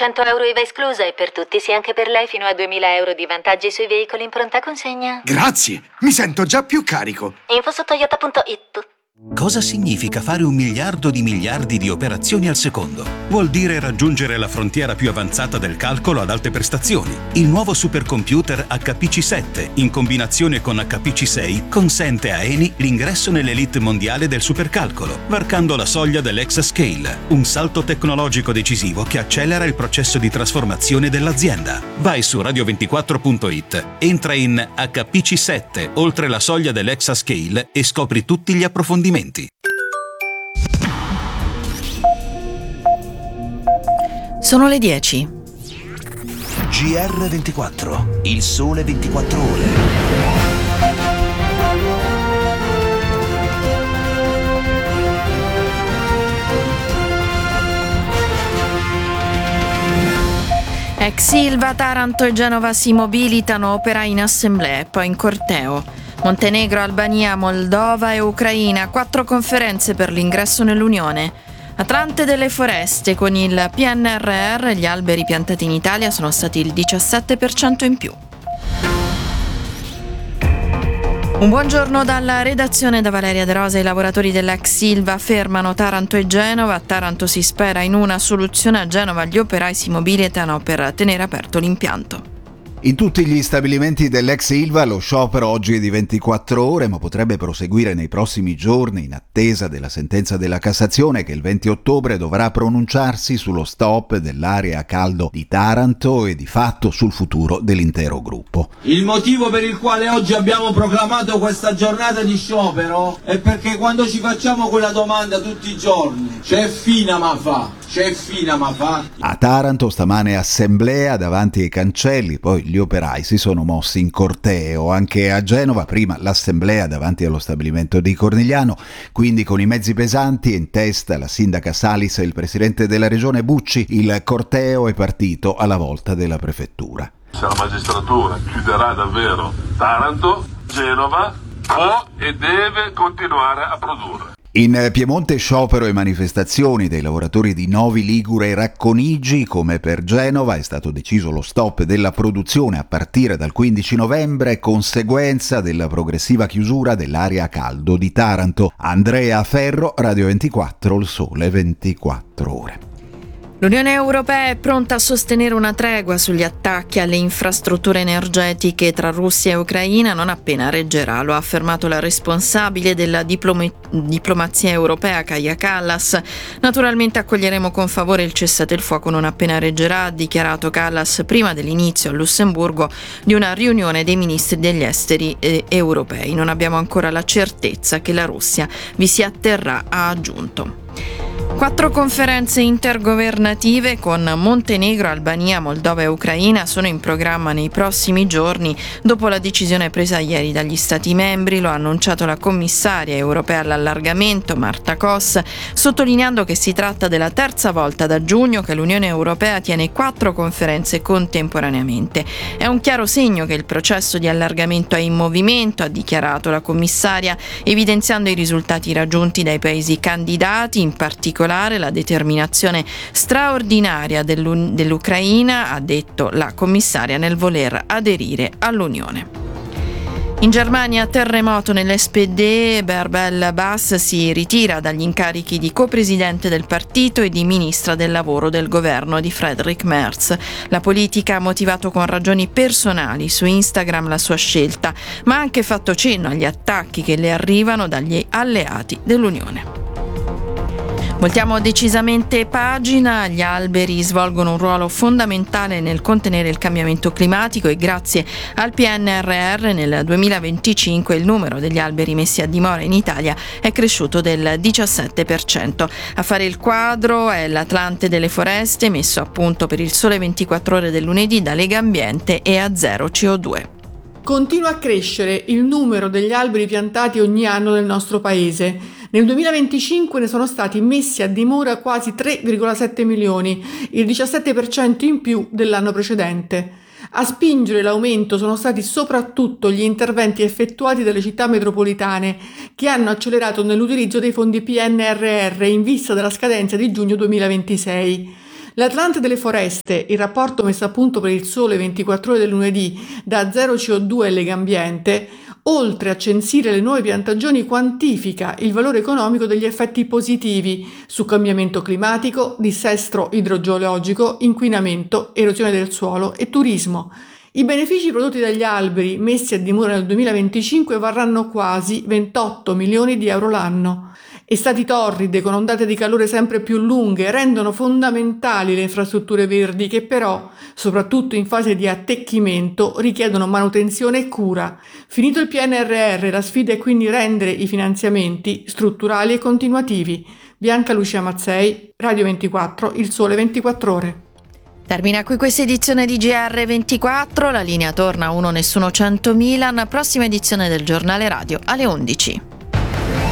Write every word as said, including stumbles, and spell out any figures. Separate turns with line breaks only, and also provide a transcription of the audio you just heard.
cento euro I V A esclusa e per tutti, sì, anche per lei fino a duemila euro di vantaggi sui veicoli in pronta consegna.
Grazie, mi sento già più carico.
Info su toyota punto it.
Cosa significa fare un miliardo di miliardi di operazioni al secondo? Vuol dire raggiungere la frontiera più avanzata del calcolo ad alte prestazioni. Il nuovo supercomputer H P C sette, in combinazione con H P C sei, consente a Eni l'ingresso nell'elite mondiale del supercalcolo, varcando la soglia dell'exascale, un salto tecnologico decisivo che accelera il processo di trasformazione dell'azienda. Vai su radio ventiquattro punto it, entra in H P C sette, oltre la soglia dell'exascale e scopri tutti gli approfondimenti.
Sono le dieci.
G R ventiquattro, il sole ventiquattro ore.
Ex Ilva, Taranto e Genova si mobilitano, operai in assemblea e poi in corteo. Montenegro, Albania, Moldova e Ucraina, quattro conferenze per l'ingresso nell'Unione. Atlante delle foreste, con il P N R R gli alberi piantati in Italia sono stati il diciassette per cento in più. Un buongiorno dalla redazione da Valeria De Rosa. I lavoratori dell'ex Ilva fermano Taranto e Genova. A Taranto si spera in una soluzione, a Genova gli operai si mobilitano per tenere aperto l'impianto.
In tutti gli stabilimenti dell'ex Ilva lo sciopero oggi è di ventiquattro ore, ma potrebbe proseguire nei prossimi giorni in attesa della sentenza della Cassazione che il venti ottobre dovrà pronunciarsi sullo stop dell'area a caldo di Taranto e di fatto sul futuro dell'intero gruppo.
Il motivo per il quale oggi abbiamo proclamato questa giornata di sciopero è perché quando ci facciamo quella domanda tutti i giorni, c'è fina ma fa? C'è fina ma fa?
A Taranto stamane assemblea davanti ai cancelli, poi gli operai si sono mossi in corteo. Anche a Genova prima l'assemblea davanti allo stabilimento di Cornigliano, quindi con i mezzi pesanti e in testa la sindaca Salis e il presidente della regione Bucci. Il corteo è partito alla volta della prefettura.
Se la magistratura chiuderà davvero Taranto, Genova può e deve continuare a produrre.
In Piemonte sciopero e manifestazioni dei lavoratori di Novi Ligure e Racconigi. Come per Genova è stato deciso lo stop della produzione a partire dal quindici novembre, conseguenza della progressiva chiusura dell'area a caldo di Taranto. Andrea Ferro, Radio ventiquattro, il sole ventiquattro ore.
L'Unione Europea è pronta a sostenere una tregua sugli attacchi alle infrastrutture energetiche tra Russia e Ucraina non appena reggerà. Lo ha affermato la responsabile della diploma- diplomazia europea, Kaja Kallas. Naturalmente accoglieremo con favore il cessate il fuoco non appena reggerà, ha dichiarato Kallas prima dell'inizio a Lussemburgo di una riunione dei ministri degli esteri eh, europei. Non abbiamo ancora la certezza che la Russia vi si atterrà, ha aggiunto. Quattro conferenze intergovernative con Montenegro, Albania, Moldova e Ucraina sono in programma nei prossimi giorni dopo la decisione presa ieri dagli Stati membri. Lo ha annunciato la commissaria europea all'allargamento Marta Kos, sottolineando che si tratta della terza volta da giugno che l'Unione Europea tiene quattro conferenze contemporaneamente. È un chiaro segno che il processo di allargamento è in movimento, ha dichiarato la commissaria, evidenziando i risultati raggiunti dai paesi candidati, in particolare la determinazione straordinaria dell'Ucraina, ha detto la commissaria, nel voler aderire all'Unione. In Germania terremoto nell'S P D, Bärbel Bass si ritira dagli incarichi di copresidente del partito e di ministra del lavoro del governo di Friedrich Merz. La politica ha motivato con ragioni personali su Instagram la sua scelta, ma ha anche fatto cenno agli attacchi che le arrivano dagli alleati dell'Unione. Voltiamo decisamente pagina. Gli alberi svolgono un ruolo fondamentale nel contenere il cambiamento climatico e grazie al P N R R nel duemilaventicinque il numero degli alberi messi a dimora in Italia è cresciuto del diciassette per cento. A fare il quadro è l'Atlante delle foreste, messo a punto per il Sole ventiquattro ore del lunedì da Legambiente e a zero C O due.
Continua a crescere il numero degli alberi piantati ogni anno nel nostro paese. Nel duemilaventicinque ne sono stati messi a dimora quasi tre virgola sette milioni, il diciassette per cento in più dell'anno precedente. A spingere l'aumento sono stati soprattutto gli interventi effettuati dalle città metropolitane, che hanno accelerato nell'utilizzo dei fondi P N R R in vista della scadenza di giugno duemilaventisei. L'Atlante delle foreste, il rapporto messo a punto per il Sole ventiquattro Ore del lunedì da Zero C O due e Legambiente, oltre a censire le nuove piantagioni, quantifica il valore economico degli effetti positivi su cambiamento climatico, dissesto idrogeologico, inquinamento, erosione del suolo e turismo. I benefici prodotti dagli alberi messi a dimora nel duemilaventicinque varranno quasi ventotto milioni di euro l'anno. Estati torride con ondate di calore sempre più lunghe rendono fondamentali le infrastrutture verdi che però, soprattutto in fase di attecchimento, richiedono manutenzione e cura. Finito il P N R R, la sfida è quindi rendere i finanziamenti strutturali e continuativi. Bianca Lucia Mazzei, Radio ventiquattro, Il Sole ventiquattro Ore.
Termina qui questa edizione di G R ventiquattro, la linea torna a uno Nessuno cento Milan, prossima edizione del giornale radio alle undici.